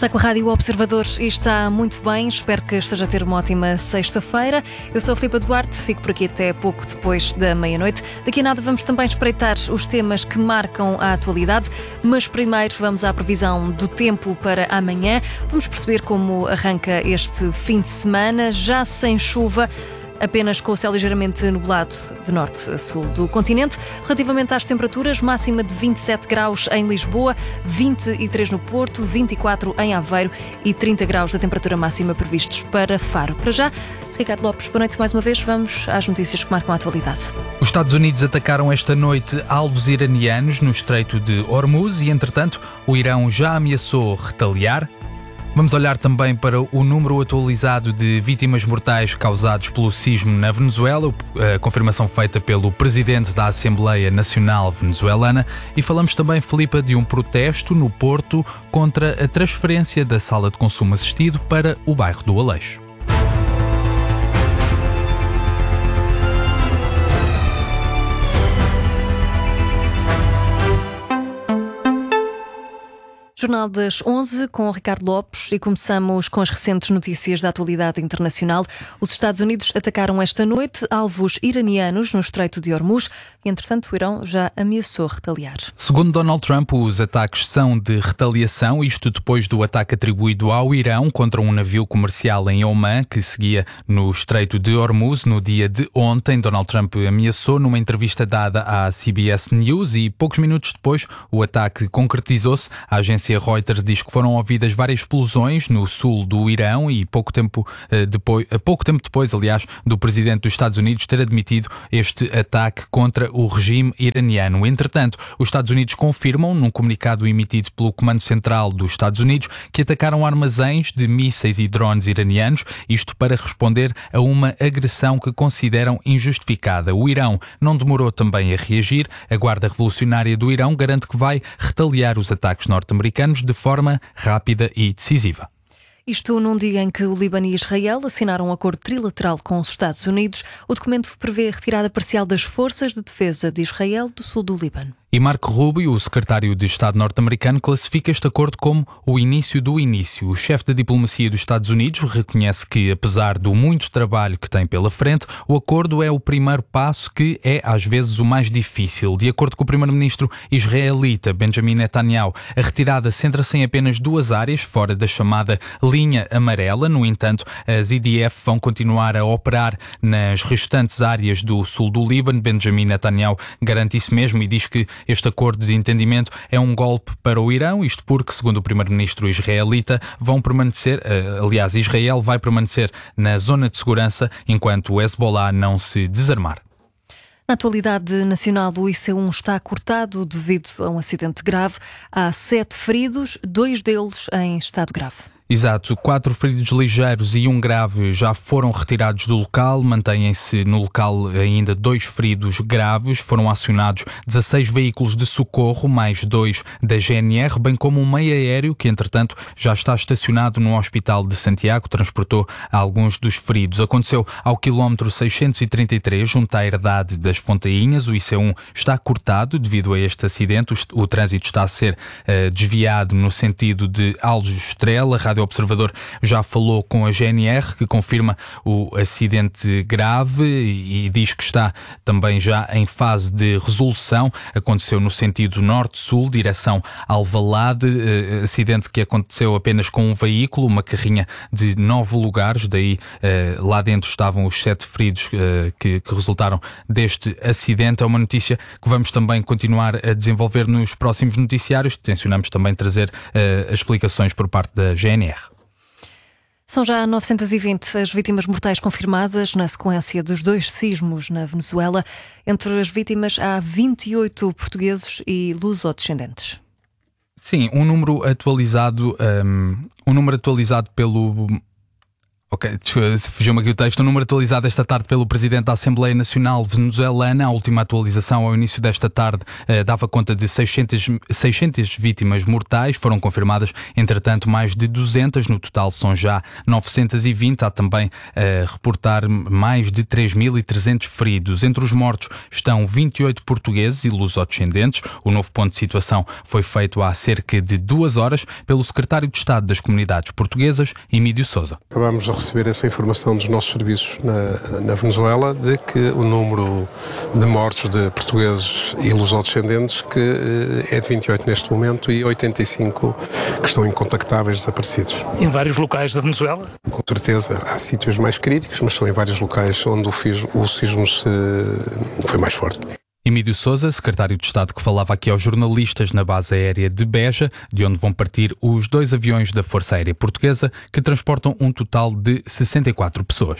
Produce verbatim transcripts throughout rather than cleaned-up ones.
Está com a Rádio Observador e está muito bem. Espero que esteja a ter uma ótima sexta-feira. Eu sou a Filipa Duarte, fico por aqui até pouco depois da meia-noite. Daqui a nada vamos também espreitar os temas que marcam a atualidade, mas primeiro vamos à previsão do tempo para amanhã. Vamos perceber como arranca este fim de semana, já sem chuva, apenas com o céu ligeiramente nublado de norte a sul do continente. Relativamente às temperaturas, máxima de vinte e sete graus em Lisboa, vinte e três no Porto, vinte e quatro em Aveiro e trinta graus da temperatura máxima previstos para Faro. Para já, Ricardo Lopes, boa noite mais uma vez. Vamos às notícias que marcam a atualidade. Os Estados Unidos atacaram esta noite alvos iranianos no Estreito de Hormuz e, entretanto, o Irão já ameaçou retaliar. Vamos olhar também para o número atualizado de vítimas mortais causados pelo sismo na Venezuela, a confirmação feita pelo presidente da Assembleia Nacional Venezuelana, e falamos também, Filipa, de um protesto no Porto contra a transferência da sala de consumo assistido para o bairro do Aleixo. Jornal das onze com o Ricardo Lopes e começamos com as recentes notícias da atualidade internacional. Os Estados Unidos atacaram esta noite alvos iranianos no Estreito de Hormuz e, entretanto, o Irão já ameaçou retaliar. Segundo Donald Trump, os ataques são de retaliação, isto depois do ataque atribuído ao Irão contra um navio comercial em Oman que seguia no Estreito de Hormuz no dia de ontem. Donald Trump ameaçou numa entrevista dada à C B S News e poucos minutos depois o ataque concretizou-se. A agência Reuters diz que foram ouvidas várias explosões no sul do Irão e pouco tempo depois, pouco tempo depois, aliás, do presidente dos Estados Unidos ter admitido este ataque contra o regime iraniano. Entretanto, os Estados Unidos confirmam, num comunicado emitido pelo Comando Central dos Estados Unidos, que atacaram armazéns de mísseis e drones iranianos, isto para responder a uma agressão que consideram injustificada. O Irão não demorou também a reagir. A Guarda Revolucionária do Irão garante que vai retaliar os ataques norte-americanos de forma rápida e decisiva. Isto num dia em que o Líbano e Israel assinaram um acordo trilateral com os Estados Unidos. O documento prevê a retirada parcial das forças de defesa de Israel do sul do Líbano. E Marco Rubio, o secretário de Estado norte-americano, classifica este acordo como o início do início. O chefe da diplomacia dos Estados Unidos reconhece que, apesar do muito trabalho que tem pela frente, o acordo é o primeiro passo que é, às vezes, o mais difícil. De acordo com o primeiro-ministro israelita Benjamin Netanyahu, a retirada centra-se em apenas duas áreas, fora da chamada linha amarela. No entanto, as I D F vão continuar a operar nas restantes áreas do sul do Líbano. Benjamin Netanyahu garante isso mesmo e diz que este acordo de entendimento é um golpe para o Irão, isto porque, segundo o primeiro-ministro israelita, vão permanecer, aliás, Israel vai permanecer na zona de segurança enquanto o Hezbollah não se desarmar. Na atualidade nacional, o I C um está cortado devido a um acidente grave. Há sete feridos, dois deles em estado grave. Exato, quatro feridos ligeiros e um grave já foram retirados do local, mantêm-se no local ainda dois feridos graves, foram acionados dezasseis veículos de socorro, mais dois da G N R, bem como um meio aéreo que, entretanto, já está estacionado no Hospital de Santiago, transportou alguns dos feridos. Aconteceu ao quilómetro seiscentos e trinta e três, junto à Herdade das Fontainhas. O I C um está cortado devido a este acidente, o, o trânsito está a ser uh, desviado no sentido de Aljustrel. A Rádio Observador já falou com a G N R, que confirma o acidente grave e diz que está também já em fase de resolução. Aconteceu no sentido norte-sul, direção Alvalade, acidente que aconteceu apenas com um veículo, uma carrinha de nove lugares, daí lá dentro estavam os sete feridos que, que resultaram deste acidente. É uma notícia que vamos também continuar a desenvolver nos próximos noticiários. Tencionamos também trazer as explicações por parte da G N R. São já novecentas e vinte as vítimas mortais confirmadas na sequência dos dois sismos na Venezuela. Entre as vítimas há vinte e oito portugueses e lusodescendentes. Sim, um número atualizado, um, um número atualizado pelo... Ok, fugiu-me aqui o texto. O número atualizado esta tarde pelo Presidente da Assembleia Nacional venezuelana. A última atualização ao início desta tarde eh, dava conta de seiscentas, seiscentas vítimas mortais. Foram confirmadas, entretanto, mais de duzentas. No total são já novecentas e vinte. Há também a eh, reportar mais de três mil e trezentos feridos. Entre os mortos estão vinte e oito portugueses e lusodescendentes. O novo ponto de situação foi feito há cerca de duas horas pelo Secretário de Estado das Comunidades Portuguesas, Emílio Sousa. Acabamos de receber essa informação dos nossos serviços na, na Venezuela de que o número de mortos de portugueses e lusodescendentes que é de vinte e oito neste momento e oitenta e cinco que estão incontactáveis, desaparecidos. Em vários locais da Venezuela? Com certeza, há sítios mais críticos, mas são em vários locais onde o, fismo, o sismo se, foi mais forte. Emílio Sousa, secretário de Estado, que falava aqui aos jornalistas na base aérea de Beja, de onde vão partir os dois aviões da Força Aérea Portuguesa, que transportam um total de sessenta e quatro pessoas.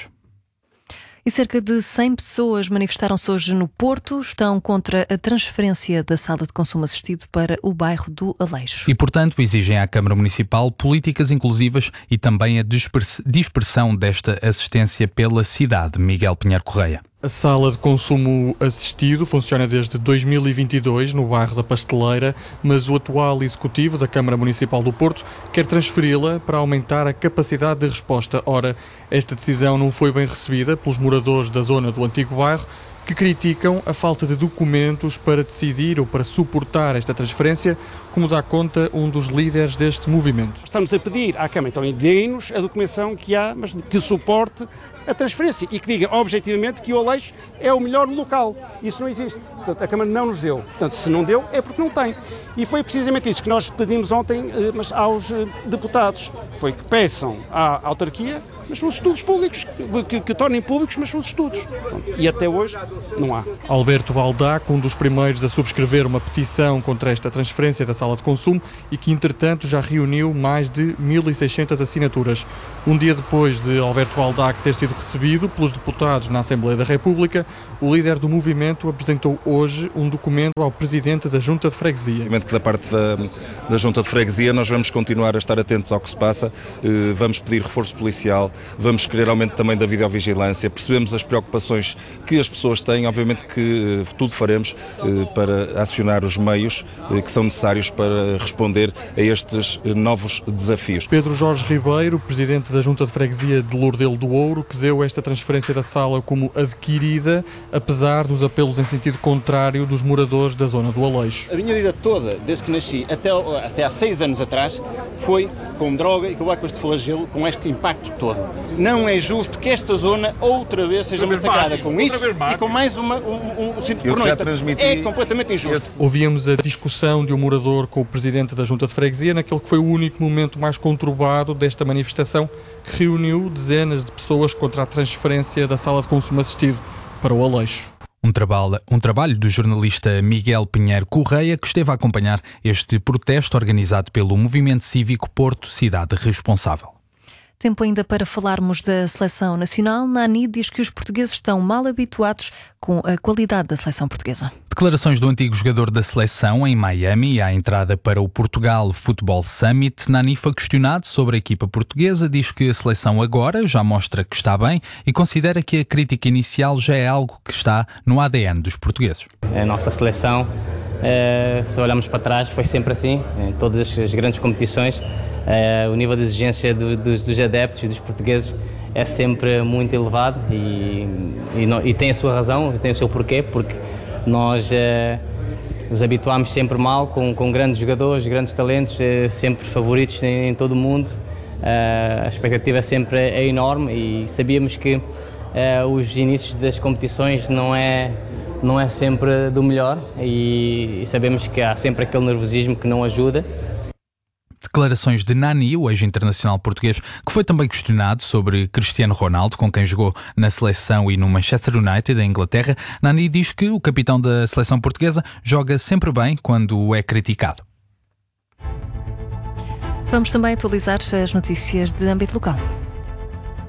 E cerca de cem pessoas manifestaram-se hoje no Porto, estão contra a transferência da sala de consumo assistido para o bairro do Aleixo. E, portanto, exigem à Câmara Municipal políticas inclusivas e também a dispersão desta assistência pela cidade. Miguel Pinheiro Correia. A sala de consumo assistido funciona desde dois mil e vinte e dois no bairro da Pasteleira, mas o atual executivo da Câmara Municipal do Porto quer transferi-la para aumentar a capacidade de resposta. Ora, esta decisão não foi bem recebida pelos moradores da zona do antigo bairro, que criticam a falta de documentos para decidir ou para suportar esta transferência, como dá conta um dos líderes deste movimento. Estamos a pedir à Câmara, então, deem-nos a documentação que há, mas que suporte a transferência e que diga objetivamente que o Aleixo é o melhor local. Isso não existe. Portanto, a Câmara não nos deu. Portanto, se não deu, é porque não tem. E foi precisamente isso que nós pedimos ontem mas aos deputados. Foi que peçam à autarquia, mas são os estudos públicos, que, que tornem públicos, mas são os estudos. E até hoje não há. Alberto Baldac, um dos primeiros a subscrever uma petição contra esta transferência da sala de consumo e que, entretanto, já reuniu mais de mil e seiscentas assinaturas. Um dia depois de Alberto Baldac ter sido recebido pelos deputados na Assembleia da República, o líder do movimento apresentou hoje um documento ao Presidente da Junta de Freguesia. Que da parte da, da Junta de Freguesia nós vamos continuar a estar atentos ao que se passa, eh, vamos pedir reforço policial, vamos querer aumento também da videovigilância, percebemos as preocupações que as pessoas têm, obviamente que eh, tudo faremos eh, para acionar os meios eh, que são necessários para responder a estes eh, novos desafios. Pedro Jorge Ribeiro, Presidente da Junta de Freguesia de Lourdelo do Ouro, que deu esta transferência da sala como adquirida, apesar dos apelos em sentido contrário dos moradores da zona do Aleixo. A minha vida toda, desde que nasci até, até há seis anos atrás, foi com droga e com este flagelo, com este impacto todo. Não é justo que esta zona outra vez seja massacrada com isso e com mais uma, um, um cinto por noite. É completamente injusto. Ouvíamos a discussão de um morador com o Presidente da Junta de Freguesia naquele que foi o único momento mais conturbado desta manifestação, que reuniu dezenas de pessoas contra a transferência da sala de consumo assistido para o Aleixo. Um trabalho, um trabalho do jornalista Miguel Pinheiro Correia, que esteve a acompanhar este protesto organizado pelo Movimento Cívico Porto Cidade Responsável. Tempo ainda para falarmos da seleção nacional. Nani diz que os portugueses estão mal habituados com a qualidade da seleção portuguesa. Declarações do antigo jogador da seleção em Miami à entrada para o Portugal Football Summit. Nani foi questionado sobre a equipa portuguesa, diz que a seleção agora já mostra que está bem e considera que a crítica inicial já é algo que está no A D N dos portugueses. A nossa seleção, se olharmos para trás, foi sempre assim, em todas as grandes competições. Uh, o nível de exigência do, do, dos adeptos e dos portugueses é sempre muito elevado e, e, não, e tem a sua razão, tem o seu porquê, porque nós uh, nos habituámos sempre mal com, com grandes jogadores, grandes talentos, uh, sempre favoritos em, em todo o mundo. Uh, a expectativa sempre é enorme e sabíamos que uh, os inícios das competições não é, não é sempre do melhor e, e sabemos que há sempre aquele nervosismo que não ajuda. Declarações de Nani, o ex-internacional português, que foi também questionado sobre Cristiano Ronaldo, com quem jogou na seleção e no Manchester United, da Inglaterra. Nani diz que o capitão da seleção portuguesa joga sempre bem quando é criticado. Vamos também atualizar as notícias de âmbito local.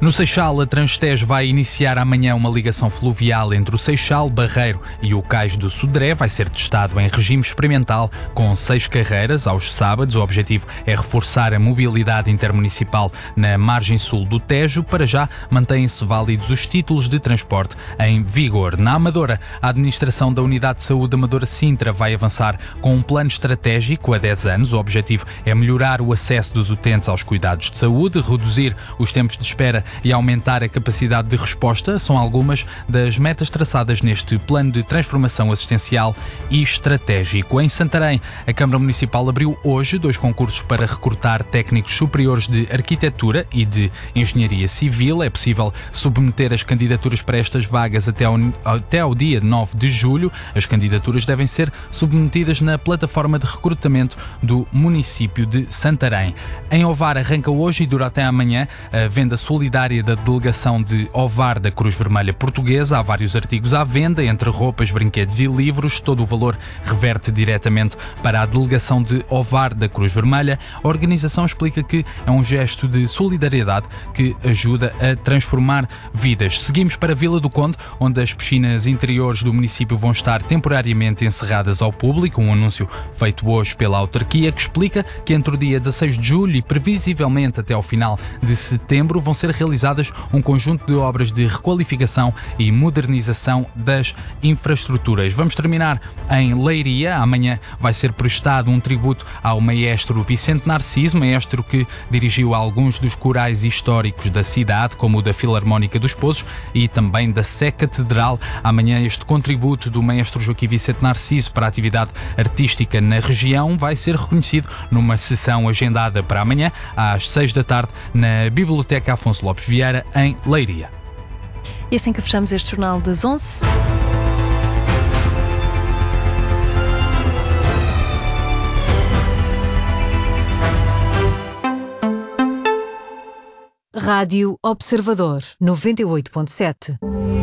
No Seixal, a Transtejo vai iniciar amanhã uma ligação fluvial entre o Seixal, Barreiro e o Cais do Sodré. Vai ser testado em regime experimental com seis carreiras aos sábados. O objetivo é reforçar a mobilidade intermunicipal na margem sul do Tejo. Para já, mantêm-se válidos os títulos de transporte em vigor. Na Amadora, a administração da Unidade de Saúde Amadora Sintra vai avançar com um plano estratégico a dez anos. O objetivo é melhorar o acesso dos utentes aos cuidados de saúde, reduzir os tempos de espera e aumentar a capacidade de resposta. São algumas das metas traçadas neste plano de transformação assistencial e estratégico. Em Santarém, a Câmara Municipal abriu hoje dois concursos para recrutar técnicos superiores de arquitetura e de engenharia civil. É possível submeter as candidaturas para estas vagas até ao, até ao dia nove de julho. As candidaturas devem ser submetidas na plataforma de recrutamento do município de Santarém. Em Ovar, arranca hoje e dura até amanhã a venda solidária da delegação de Ovar da Cruz Vermelha Portuguesa. Há vários artigos à venda, entre roupas, brinquedos e livros. Todo o valor reverte diretamente para a delegação de Ovar da Cruz Vermelha. A organização explica que é um gesto de solidariedade que ajuda a transformar vidas. Seguimos para Vila do Conde, onde as piscinas interiores do município vão estar temporariamente encerradas ao público. Um anúncio feito hoje pela autarquia que explica que entre o dia dezasseis de julho e previsivelmente até ao final de setembro vão ser realizadas um conjunto de obras de requalificação e modernização das infraestruturas. Vamos terminar em Leiria. Amanhã vai ser prestado um tributo ao maestro Vicente Narciso, maestro que dirigiu alguns dos corais históricos da cidade, como o da Filarmónica dos Pozos e também da Sé Catedral. Amanhã este contributo do maestro Joaquim Vicente Narciso para a atividade artística na região vai ser reconhecido numa sessão agendada para amanhã às seis da tarde na Biblioteca Afonso Lopes Vieira, em Leiria. E assim que fechamos este jornal das onze. Rádio Observador noventa e oito ponto sete.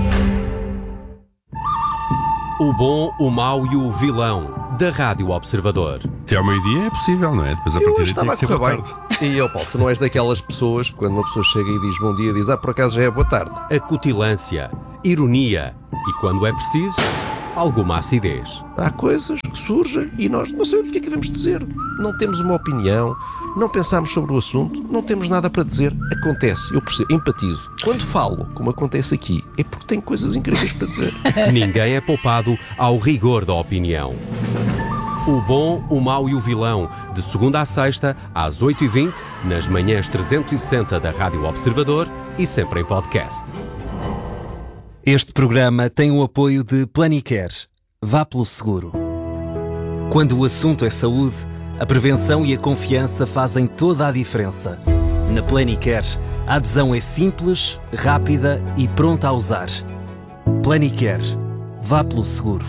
O bom, o mau e o vilão da Rádio Observador. Até ao meio-dia é possível, não é? Depois a eu partir estava a correr bem. E, ó Paulo, tu não és daquelas pessoas, quando uma pessoa chega e diz bom dia, diz, ah, por acaso já é boa tarde. Acutilância, ironia e, quando é preciso, alguma acidez. Há coisas que surgem e nós não sabemos o que é que devemos dizer. Não temos uma opinião, não pensamos sobre o assunto, não temos nada para dizer. Acontece, eu percebo, empatizo. Quando falo, como acontece aqui, é porque tenho coisas incríveis para dizer. Ninguém é poupado ao rigor da opinião. O bom, o mau e o vilão, de segunda à sexta, às oito e vinte, nas manhãs trezentos e sessenta da Rádio Observador e sempre em podcast. Este programa tem o apoio de Planicare. Vá pelo seguro. Quando o assunto é saúde, a prevenção e a confiança fazem toda a diferença. Na Planicare, a adesão é simples, rápida e pronta a usar. Planicare. Vá pelo seguro.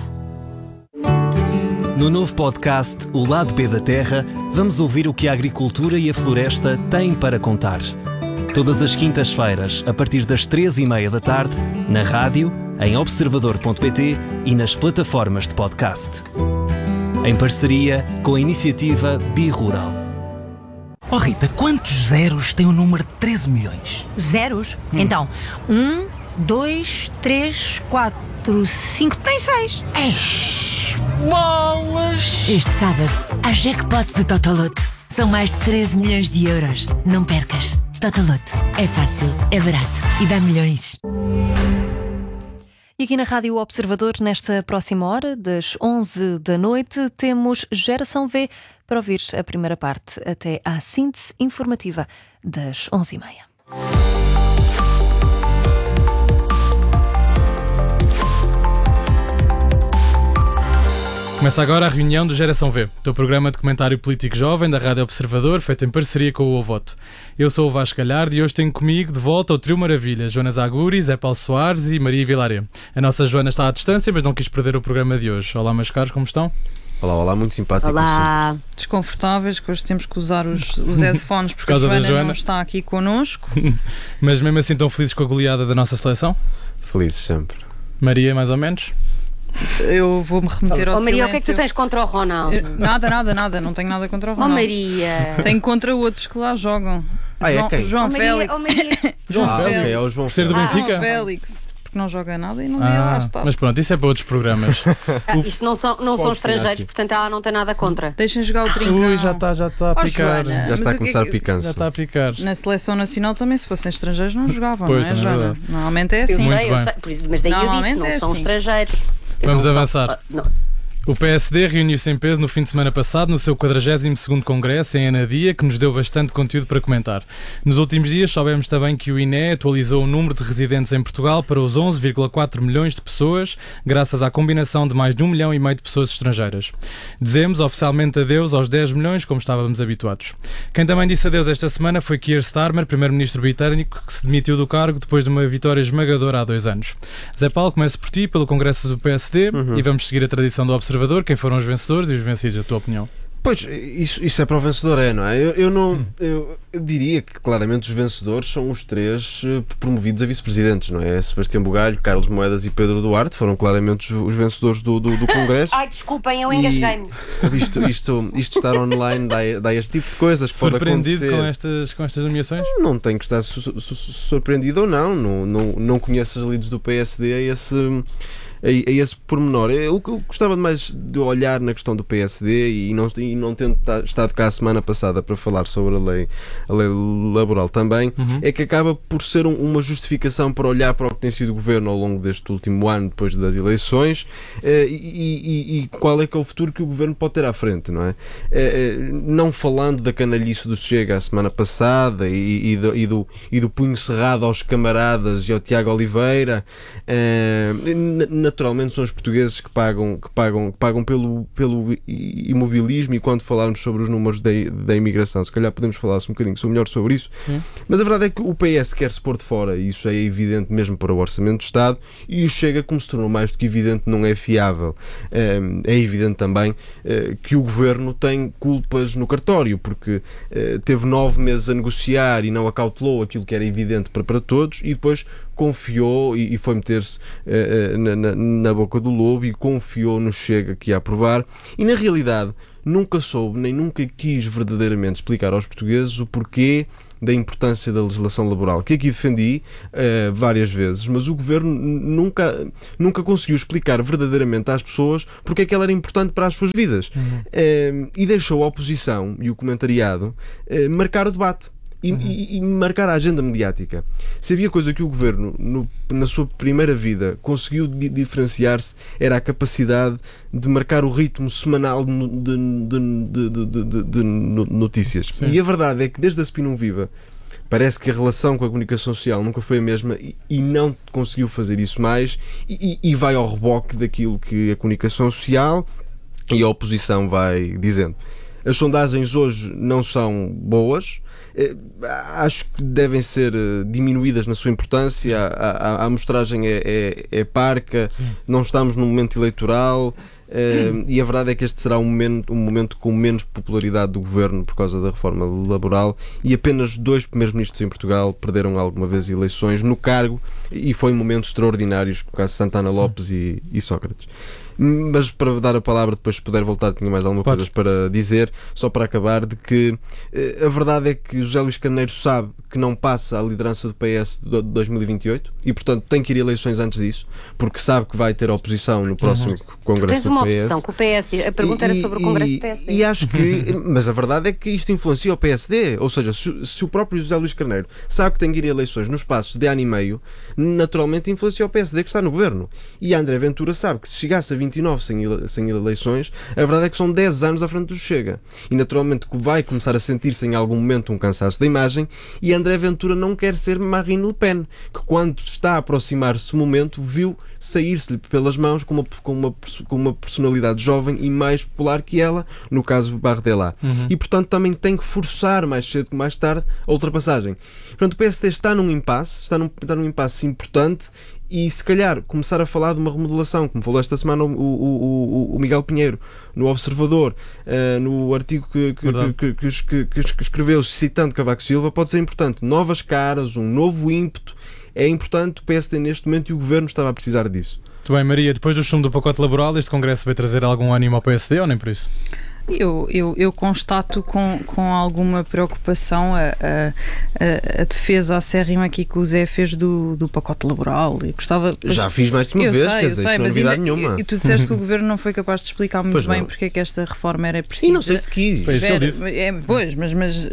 No novo podcast O Lado B da Terra, vamos ouvir o que a agricultura e a floresta têm para contar. Todas as quintas-feiras, a partir das três e meia da tarde, na rádio, em observador ponto pt e nas plataformas de podcast. Em parceria com a iniciativa Bi-Rural. Oh Rita, quantos zeros tem o número de treze milhões? Zeros? Hum. Então, um, dois, três, quatro, cinco, tem seis. Eish, bolas! Este sábado, a jackpot do Totoloto. São mais de treze milhões de euros. Não percas. Totoloto. É fácil, é barato e dá milhões. E aqui na Rádio Observador, nesta próxima hora, das onze da noite, temos Geração V para ouvir a primeira parte até à síntese informativa das onze e meia. Começa agora a reunião do Geração V, do programa de comentário político jovem da Rádio Observador, feito em parceria com o O Voto. Eu sou o Vasco Galhardo e hoje tenho comigo de volta o Trio Maravilha, Joana Zaguri, Zé Paulo Soares e Maria Vilaré. A nossa Joana está à distância, mas não quis perder o programa de hoje. Olá, meus caros, como estão? Olá, olá, muito simpático. Olá. Desconfortáveis, que hoje temos que usar os, os headphones porque a Joana, Joana não está aqui connosco. Mas mesmo assim estão felizes com a goleada da nossa seleção? Felizes sempre. Maria, mais ou menos? Eu vou-me remeter ao oh, Maria, silêncio. o que é que tu tens contra o Ronaldo? Nada, nada, nada. Não tenho nada contra o Ronaldo. Oh, Maria. Tenho contra outros que lá jogam. Ah, é João, quem? João Oh, Maria, Félix. oh, Maria. João Ah, Félix. ok, é o João Por ser do Félix. Benfica? João Félix. Porque não joga nada e não devia lá Ah, estar. mas pronto, isso é para outros programas. Ah, isto não são, não são Pode ser estrangeiros, assim. portanto ela não tem nada contra. Deixem jogar o trincão. Ui, já está já tá a Oh, picar. Joana, Já mas está a o que é começar a que- picar. Já está a picar. Na seleção nacional também, se fossem estrangeiros, não jogavam, Pois, não é, também é Joana? verdade. Normalmente é Eu assim. Muito sei, eu bem. sei, por isso- mas daí eu disse, Normalmente não é são assim. estrangeiros. Vamos Não são- avançar. ah, não. O P S D reuniu-se em peso no fim de semana passado no seu quadragésimo segundo Congresso em Anadia, que nos deu bastante conteúdo para comentar. Nos últimos dias soubemos também que o I N E atualizou o número de residentes em Portugal para os onze vírgula quatro milhões de pessoas, graças à combinação de mais de um milhão e meio de pessoas estrangeiras. Dizemos oficialmente adeus aos dez milhões, como estávamos habituados. Quem também disse adeus esta semana foi Keir Starmer, primeiro-ministro britânico, que se demitiu do cargo depois de uma vitória esmagadora há dois anos. Zé Paulo, começo por ti, pelo Congresso do P S D, Uhum. e vamos seguir a tradição do Observador. Quem foram os vencedores e os vencidos, a tua opinião? Pois, isso, isso é para o vencedor, é, não é? Eu, eu não, eu, eu diria que claramente os vencedores são os três uh, promovidos a vice-presidentes, não é? Sebastião Bugalho, Carlos Moedas e Pedro Duarte foram claramente os, os vencedores do, do, do Congresso. Ai, desculpem, eu engasguei-me. E Isto, isto, isto estar online dá, dá este tipo de coisas. Pode Surpreendido acontecer. com estas, com estas nomeações? Não tenho que estar su su surpreendido ou não. Não, não, não conheço as lides do P S D a esse, a, a esse pormenor. Eu, eu gostava mais de olhar na questão do P S D e não, e não tendo estado cá a semana passada para falar sobre a lei, a lei laboral também, Uhum. é que acaba por ser um, uma justificação para olhar para o que tem sido o governo ao longo deste último ano, depois das eleições, eh, e, e, e qual é que é o futuro que o governo pode ter à frente, não é? Eh, não falando da canalhice do Chega a semana passada e, e, do, e, do, e do punho cerrado aos camaradas e ao Tiago Oliveira, eh, naturalmente são os portugueses que pagam, que pagam, que pagam pelo, pelo imobilismo, e quando falarmos sobre os números da, da imigração, se calhar podemos falar um bocadinho melhor sobre isso. Sim. Mas a verdade é que o P S quer se pôr de fora, e isso é evidente mesmo para o Orçamento do Estado, e o Chega, como se tornou mais do que evidente, não é fiável. É evidente também que o Governo tem culpas no cartório, porque teve nove meses a negociar e não acautelou aquilo que era evidente para, para todos, e depois confiou e, e foi meter-se uh, na, na, na boca do lobo e confiou no Chega que ia aprovar, e na realidade nunca soube nem nunca quis verdadeiramente explicar aos portugueses o porquê da importância da legislação laboral, que aqui defendi uh, várias vezes, mas o Governo nunca, nunca conseguiu explicar verdadeiramente às pessoas porque é que ela era importante para as suas vidas. Uhum. Uh, e deixou a oposição e o comentariado uh, marcar o debate. E, uhum. e, e marcar a agenda mediática. Se havia coisa que o Governo, no, na sua primeira vida, conseguiu di diferenciar-se, era a capacidade de marcar o ritmo semanal de, de, de, de, de, de, de notícias. Sim. E a verdade é que desde a Spinum Viva parece que a relação com a comunicação social nunca foi a mesma, e, e não conseguiu fazer isso mais, e, e vai ao reboque daquilo que a comunicação social e a oposição vai dizendo. As sondagens hoje não são boas, acho que devem ser diminuídas na sua importância. A, a, a amostragem é, é, é parca. Sim. Não estamos num momento eleitoral, uh, e a verdade é que este será um momento, um momento com menos popularidade do governo por causa da reforma laboral, e apenas dois primeiros-ministros em Portugal perderam alguma vez eleições no cargo, e foi momentos extraordinários, como o caso de Santana Lopes e, e Sócrates. Mas para dar a palavra, depois se puder voltar, tinha mais alguma coisa para dizer, só para acabar, de que a verdade é que José Luís Carneiro sabe que não passa a liderança do P S de dois mil e vinte e oito, e portanto tem que ir a eleições antes disso, porque sabe que vai ter oposição no próximo uhum. Congresso do P S. Tens uma opção com o P S, a pergunta e, era sobre o Congresso e, do P S D. E acho que, mas a verdade é que isto influencia o P S D, ou seja, se, se o próprio José Luís Carneiro sabe que tem que ir a eleições no espaço de ano e meio, naturalmente influencia o P S D que está no governo. E André Ventura sabe que se chegasse a vinte e nove sem sem eleições, a verdade é que são dez anos à frente do Chega, e naturalmente que vai começar a sentir-se em algum momento um cansaço da imagem, e André Ventura não quer ser Marine Le Pen, que quando está a aproximar-se o momento viu sair-se-lhe pelas mãos com uma, com, uma, com uma personalidade jovem e mais popular que ela, no caso Bardella. Uhum. E portanto também tem que forçar mais cedo que mais tarde a ultrapassagem. Portanto, o P S D está num impasse, está num, está num impasse importante, e se calhar começar a falar de uma remodelação, como falou esta semana o, o, o, o Miguel Pinheiro no Observador, uh, no artigo que, que, que, que, que, que escreveu citando Cavaco Silva, pode ser importante. Novas caras, um novo ímpeto, é importante o P S D neste momento, e o Governo estava a precisar disso. Muito bem, Maria, depois do chumbo do pacote laboral, este Congresso vai trazer algum ânimo ao P S D ou nem por isso? Eu, eu, eu constato com, com alguma preocupação a, a, a, a defesa acérrima aqui que o Zé fez do, do pacote laboral. Eu gostava, Já fiz mais de uma eu vez, sei, quer eu dizer, sei, isto não é mas novidade ainda, nenhuma. E tu disseste que o Governo não foi capaz de explicar muito Pois bem não. porque é que esta reforma era precisa. E não sei se quis. Pois, Espera, é, pois mas, mas,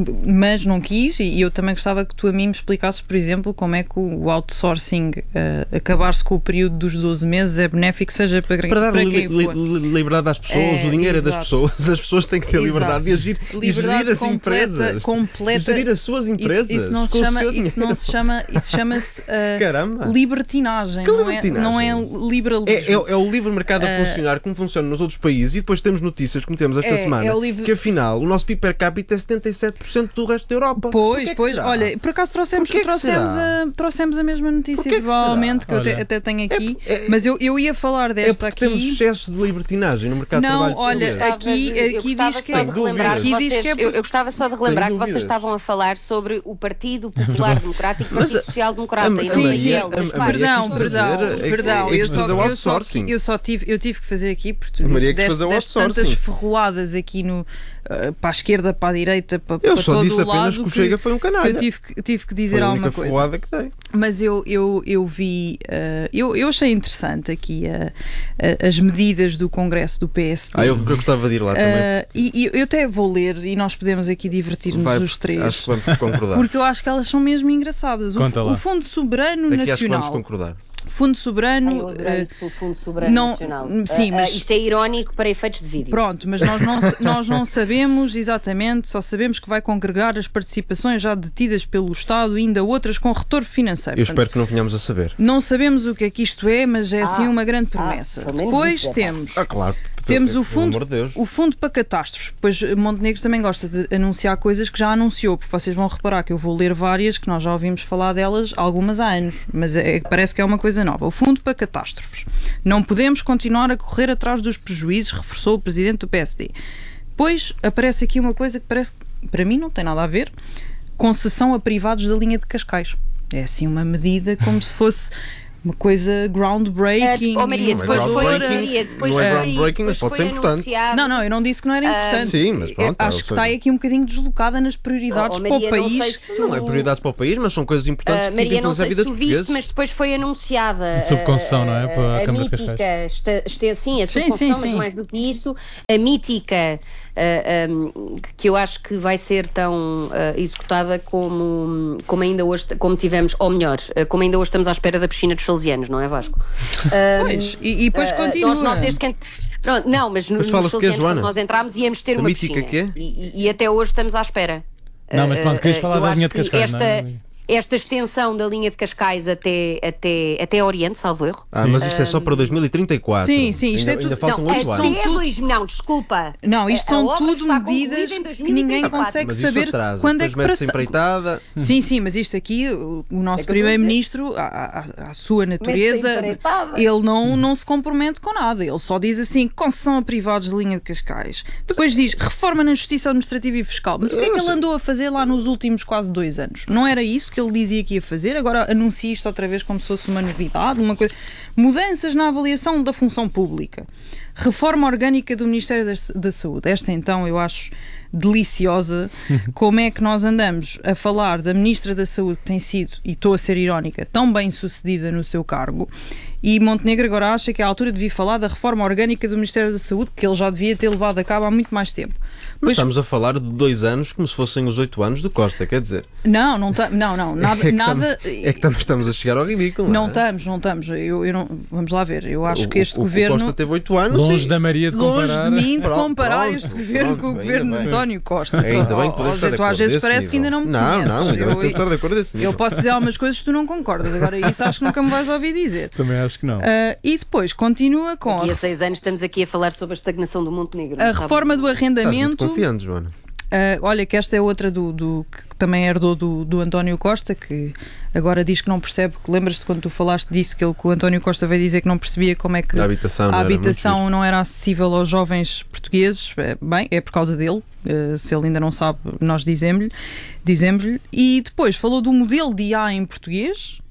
mas não quis, e eu também gostava que tu a mim me explicasses, por exemplo, como é que o outsourcing, uh, acabar-se com o período dos doze meses, é benéfico, seja para, Para dar para li, quem li, for. liberdade às pessoas, É, o dinheiro exato. é das pessoas, as pessoas têm que ter Exato. liberdade de agir e Liberdade gerir as completa, empresas. completa. Gerir as suas empresas. Isso, isso não se com o chama, seu isso não dinheiro. se chama, isso chama-se uh, Caramba. libertinagem, Que não, libertinagem? É, não é liberalismo. É, é, é o livre mercado a Uh, funcionar como funciona nos outros países, e depois temos notícias, como temos esta É, semana, é o livre- que afinal o nosso P I B per capita é setenta e sete por cento do resto da Europa. Pois, Porquê é que pois, será? olha, por acaso trouxemos, Porquê que trouxemos, será? a, trouxemos a mesma notícia, Porquê que provavelmente, que será? eu te- Olha, até tenho aqui, mas eu, eu ia falar É desta porque aqui. temos excesso de libertinagem no mercado de Não, trabalho. olha, português. aqui, Eu aqui gostava diz que só é. de relembrar Aqui que diz vocês- que é. eu, eu gostava só de relembrar Tenho que vocês dúvidas. estavam a falar sobre o Partido Popular Democrático e o Mas, Partido Social Democrata, a- e a não Maria- o I L a- das a Maria partes. Perdão, quis perdão, fazer- é que- perdão. é que Eu quis só, fazer o eu, só, outsourcing. eu só tive, eu tive que fazer aqui, porque tu A Maria disse, quis deste, fazer o deste outsourcing. tantas ferroadas aqui no, uh, para a esquerda, para a direita, para, Eu para só todo disse o apenas lado, que o Chega foi um canalha. que eu tive, que- tive que dizer Foi a alguma única coisa. ferroada que dei. Mas eu, eu, eu vi, uh, eu, eu achei interessante aqui uh, uh, as medidas do Congresso do P S D. Ah, eu, eu gostava de ir lá também. Uh, e, e eu até vou ler e nós podemos aqui divertir-nos Vai, os três. acho que vamos concordar. Porque eu acho que elas são mesmo engraçadas. O, Conta lá. o Fundo Soberano Aqui acho que vamos Nacional. concordar. Fundo Soberano. Ai, eu adorei uh, isso, o Fundo Soberano não- Nacional. sim, Ah, mas- ah, isto é irónico para efeitos de vídeo. Pronto, mas nós não, nós não sabemos exatamente, só sabemos que vai congregar as participações já detidas pelo Estado e ainda outras com retorno financeiro. Eu Portanto, espero que não venhamos a saber. não sabemos o que é que isto é, mas é assim Ah, uma grande ah, promessa. pelo menos Depois isso é temos. Ah, claro. Temos Pelo o fundo, amor de Deus. o fundo para catástrofes. Pois Montenegro também gosta de anunciar coisas que já anunciou, porque vocês vão reparar que eu vou ler várias que nós já ouvimos falar delas algumas há anos, mas é, parece que é uma coisa nova. O fundo para catástrofes. Não podemos continuar a correr atrás dos prejuízos, reforçou o presidente do P S D. Depois aparece aqui uma coisa que parece que para mim não tem nada a ver. Concessão a privados da linha de Cascais. É assim uma medida como se fosse uma coisa groundbreaking. Ah, oh, Maria, depois Não é foi, groundbreaking, Maria, depois não é foi, groundbreaking, depois mas pode foi ser importante. anunciado- Não, não, eu não disse que não era importante. Sim, mas pronto, Acho ou que está seja- aqui um bocadinho deslocada nas prioridades Oh, para Maria, o não sei país. se tu- Não é prioridades para o país, mas são coisas importantes Ah, que Maria, não influenciam a sei vida se tu dos viste, portugueses. mas depois foi anunciada Sob concessão, não é? Para a a, Câmara de mítica, esta, esta, sim, a Sim, sob concessão, sim, mas sim. mais do que isso, a mítica, ah, um, que eu acho que vai ser tão ah, executada como, como ainda hoje, como tivemos, ou melhor, ah, como ainda hoje estamos à espera da piscina dos salesianos, não é, Vasco? Ah, Pois, e, e depois ah, continua. Nós, nós desde que... Pronto, não, mas, no, Mas nos fala-se de quê, salesianos, Joana? quando nós entramos, íamos ter A uma mítica piscina. quê? E, e- e até hoje estamos à espera. Não, mas pronto, querias Ah, falar eu da acho linha de que Cascais, esta, não é? esta extensão da linha de Cascais até, até, até Oriente, salvo erro. Ah, mas isto é só para dois mil e trinta e quatro. Sim, sim, isto ainda, é tudo- ainda faltam Não, oito é anos. até dois, não, desculpa. Não, isto A- são a obra tudo está concluída medidas em que dois mil e ninguém trinta e quatro. consegue Mas isso saber atrasa, quando é depois que mete-se para... empreitada. Sim, sim, mas isto aqui, o, o nosso É que eu estou a primeiro-ministro, à, à- à sua natureza, Mete-se empreitada. ele não, não se compromete com nada. Ele só diz assim, concessão a privados de linha de Cascais. Depois diz, reforma na justiça administrativa e fiscal. Mas o que é que ele andou a fazer lá nos últimos quase dois anos? Não era isso que ele dizia que ia fazer? Agora anuncia isto outra vez como se fosse uma novidade, uma coisa... Mudanças na avaliação da função pública. Reforma orgânica do Ministério da, da Saúde. Esta então eu acho deliciosa. Como é que nós andamos a falar da Ministra da Saúde, que tem sido, e estou a ser irónica, tão bem sucedida no seu cargo, e Montenegro agora acha que é a altura de vir falar da reforma orgânica do Ministério da Saúde, que ele já devia ter levado a cabo há muito mais tempo. Mas Pois- estamos a falar de dois anos como se fossem os oito anos do Costa, quer dizer. Não, não, ta- não, não, nada, é que nada estamos, é que estamos, estamos a chegar ao ridículo. não é? estamos, não estamos. Eu, eu não, vamos lá ver. Eu acho O- que este o, governo. O Costa teve oito anos. Longe e- da Maria de Longe comparar. de mim de Pronto, comparar pronto, este governo pronto, com o ainda governo de bem. António Costa. Ainda Só- bem que ó, podemos ó, estar Zé, de tu às acordo vezes desse parece que ainda não me nível. Não, conheces. não, ainda bem que Eu- podemos estar de acordo desse nível. Eu posso dizer algumas coisas que tu não concordas. Agora, isso acho que nunca me vais ouvir dizer. Também acho que não. Ah, e depois continua com Daqui a, a seis anos estamos aqui a falar sobre a estagnação do Montenegro. a reforma do Estás muito arrendamento. confiante, Joana. Uh, olha, que esta é outra do, do, que também herdou do, do António Costa, que agora diz que não percebe, que lembras-te quando tu falaste disso, que, ele, que o António Costa veio dizer que não percebia como é que A habitação não a era muito habitação giro. não era acessível aos jovens portugueses. É, bem, é por causa dele, uh, se ele ainda não sabe, nós dizemos-lhe, dizemos-lhe. E depois falou do modelo de I A em português.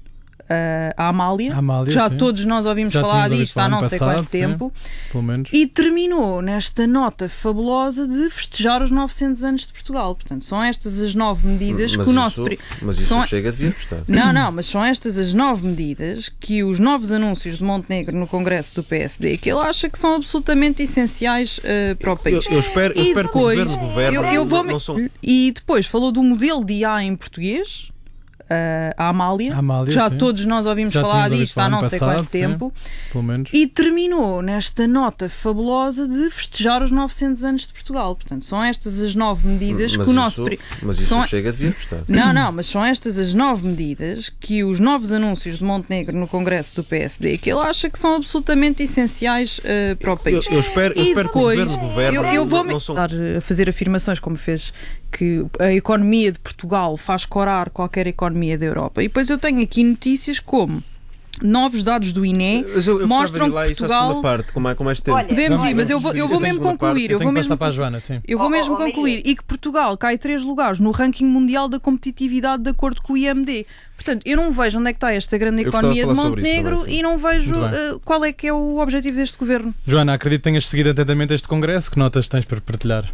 Uh, a Amália, a Amália já sim. todos nós ouvimos já falar disto há não sei passado, quanto tempo, sim, pelo menos. E terminou nesta nota fabulosa de festejar os novecentos anos de Portugal. Portanto, são estas as nove medidas mas que o isso, nosso... Pri... Mas isso são... chega, devia gostar. Não, não, mas são estas as nove medidas que os novos anúncios de Montenegro no Congresso do P S D, que ele acha que são absolutamente essenciais uh, para o país. Eu, eu espero, eu e espero depois, que o Governo governe. Eu, eu vou... não, não são... E depois falou do modelo de I A em português, Uh, a Amália, a Amália já sim. todos nós ouvimos já falar disto há não sei passado, quanto tempo, sim, pelo menos. E terminou nesta nota fabulosa de festejar os novecentos anos de Portugal. Portanto, são estas as nove medidas mas que o isso, nosso... Mas isso são... chega, devia gostar. Não, não, mas são estas as nove medidas que os novos anúncios de Montenegro no Congresso do P S D, que ele acha que são absolutamente essenciais uh, para o país. Eu, eu espero, eu e espero depois, que o Governo governe. Eu, eu vou não são... a fazer afirmações como fez que a economia de Portugal faz corar qualquer economia da Europa. E depois eu tenho aqui notícias como novos dados do I N E eu, eu mostram que lá Portugal... Isso parte, com mais, com mais tempo. Olha, podemos ir, mas eu vou, eu vou mesmo concluir. Eu vou mesmo para a Joana, sim. Eu vou oh, mesmo oh, oh, concluir. E que Portugal cai três lugares no ranking mundial da competitividade de acordo com o I M D. Portanto, eu não vejo onde é que está esta grande eu economia de Montenegro também, e não vejo uh, qual é que é o objetivo deste governo. Joana, acredito que tenhas seguido atentamente este congresso. Que notas tens para partilhar?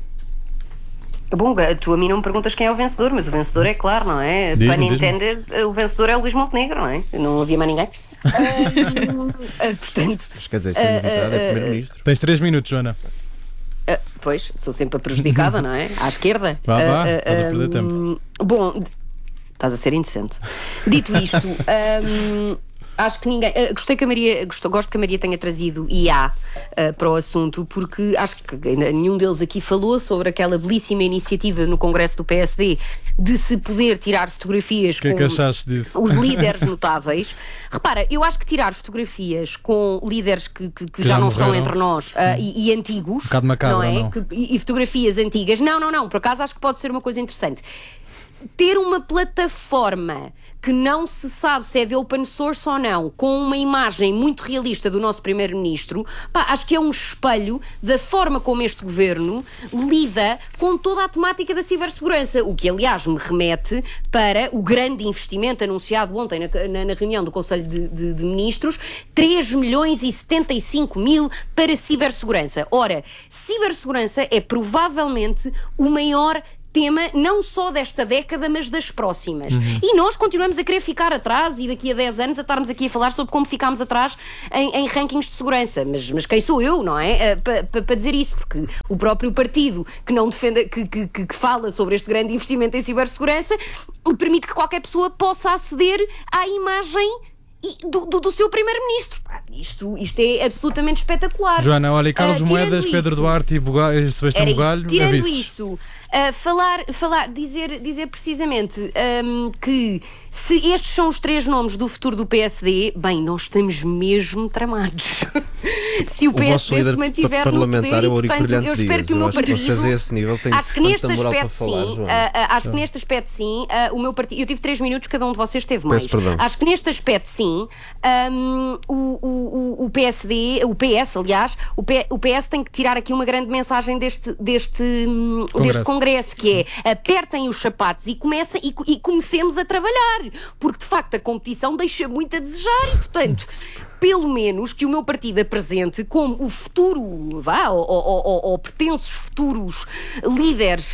Bom, tu a mim não me perguntas quem é o vencedor, mas o vencedor é claro, não é? Diz-me, Pun intended, o vencedor é o Luís Montenegro, não é? Não havia mais ninguém. uh, uh, portanto... Mas quer dizer, sem novidade, é primeiro-ministro. Tens três minutos, Joana. Uh, pois, sou sempre a prejudicada, não é? À esquerda. Vá, vá, uh, uh, pode perder tempo. Um, bom, estás a ser indecente. Dito isto, um, acho que ninguém. Uh, gostei que a Maria, gosto, gosto que a Maria tenha trazido I A uh, para o assunto, porque acho que ainda nenhum deles aqui falou sobre aquela belíssima iniciativa no Congresso do P S D de se poder tirar fotografias que com é que achaste disso? Os líderes notáveis. Repara, eu acho que tirar fotografias com líderes que, que, que, que já, já não estão entre nós uh, e, e antigos, um bocado macabro, não é? Não. Que, e, e fotografias antigas, não, não, não, por acaso acho que pode ser uma coisa interessante. Ter uma plataforma que não se sabe se é de open source ou não, com uma imagem muito realista do nosso primeiro-ministro, pá, acho que é um espelho da forma como este governo lida com toda a temática da cibersegurança, o que aliás me remete para o grande investimento anunciado ontem na, na, na reunião do Conselho de, de, de Ministros, três milhões e setenta e cinco mil para cibersegurança. Ora, cibersegurança é provavelmente o maior tema não só desta década, mas das próximas. Uhum. E nós continuamos a querer ficar atrás e daqui a dez anos a estarmos aqui a falar sobre como ficámos atrás em, em rankings de segurança. Mas, mas quem sou eu, não é? Uh, Para pa, pa dizer isso, porque o próprio partido que não defende, que, que, que fala sobre este grande investimento em cibersegurança, permite que qualquer pessoa possa aceder à imagem E do, do, do seu primeiro-ministro. Isto, isto é absolutamente espetacular. Joana, olha, e Carlos uh, Moedas, isso, Pedro Duarte e Bugalho, Sebastião isso, Bugalho, tirando avisos. isso, uh, falar, falar dizer, dizer precisamente um, que se estes são os três nomes do futuro do P S D, bem, nós estamos mesmo tramados. Se o, o P S D se mantiver no poder, e, portanto, eu espero que o meu partido, esse nível, tem acho que neste aspecto falar, sim, uh, uh, acho que neste aspecto sim, uh, o meu partido, eu tive três minutos, cada um de vocês teve mais. Acho que neste aspecto sim, um, o, o, o P S D, o P S, aliás, o, P, o P S tem que tirar aqui uma grande mensagem deste, deste, congresso. deste congresso, que é apertem os sapatos e, comecem, e, e comecemos a trabalhar, porque de facto a competição deixa muito a desejar e, portanto, pelo menos que o meu partido apresente como o futuro, vá, ou, ou, ou, ou pretensos futuros líderes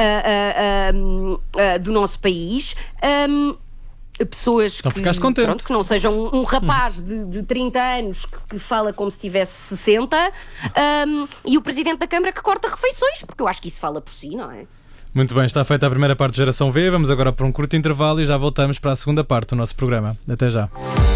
uh, uh, uh, uh, do nosso país. Um, pessoas então, que, pronto, que não sejam um, um rapaz de, de trinta anos que, que fala como se tivesse sessenta, um, e o Presidente da Câmara que corta refeições, porque eu acho que isso fala por si, não é? Muito bem, está feita a primeira parte de Geração V, vamos agora para um curto intervalo e já voltamos para a segunda parte do nosso programa. Até já.